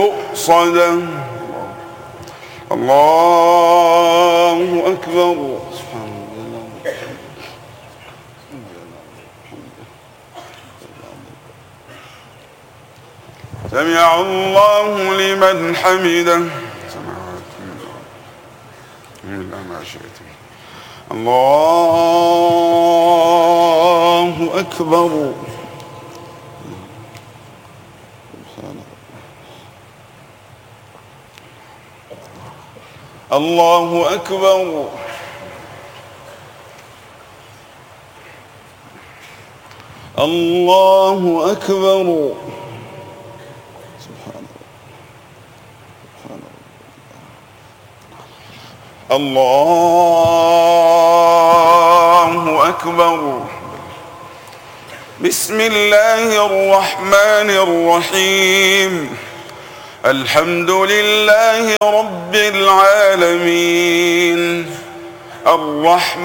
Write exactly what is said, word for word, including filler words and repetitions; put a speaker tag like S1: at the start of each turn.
S1: صدى. الله أكبر. سمع الله لمن حمده. الله أكبر. الله أكبر. الله أكبر. سبحان الله أكبر. بسم الله الرحمن الرحيم. الحمد لله رب العالمين. الرحمن